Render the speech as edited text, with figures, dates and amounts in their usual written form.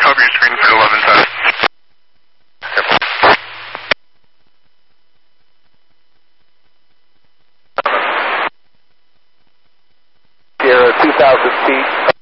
top of your screen for 11 times. Sierra 2,000 feet.